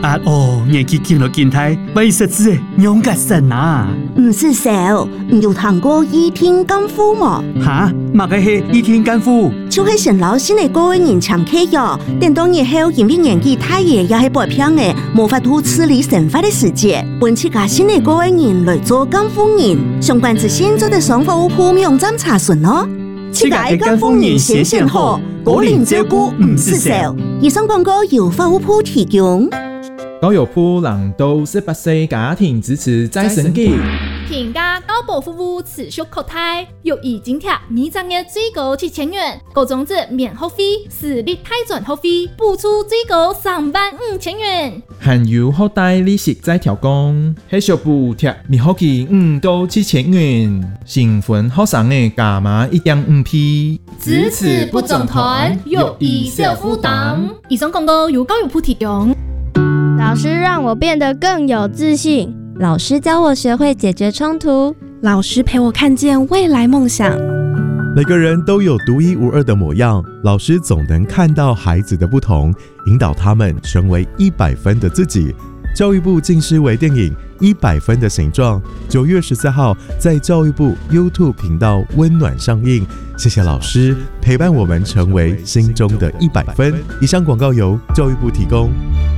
啊哦，年纪轻了健太，为实质的勇敢神啊！ 唔是少，你有听过倚天干夫吗？ 哈，嘛个是倚天干夫， 就是成老新的各位人常客哟。等到日后因为年纪太爷也系白偏的，无法度处理神法的世界，本次家新的各位人来做干夫人，相关资讯做得上服务铺网站查询哦。 这个干夫人先选好，个人照顾唔是少。 以上广告由服务铺提供。 高友铺让到18岁家庭支持再生机。 平价高保服务持续扩大，又已津贴每张月最高7000元，各种子免学费、私立泰转学费补助最高35000元。 含有后代利息再调降，还需补贴每学期5到7000元，新婚学生的加码1.5%。 支持不总团，又以小负担。以上广告由高友铺提供。 老师让我变得更有自信， 老师教我学会解决冲突， 老师陪我看见未来梦想。 每个人都有独一无二的模样，老师总能看到孩子的不同，引导他们成为100分的自己。教育部近视微电影《100分的形状》9月14号在教育部 YouTube 频道温暖上映。谢谢老师陪伴我们成为心中的100分。以上广告由教育部提供。